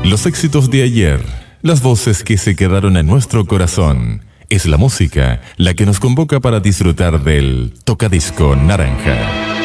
Los éxitos de ayer, las voces que se quedaron en nuestro corazón. Es la música la que nos convoca para disfrutar del Tocadisco Naranja.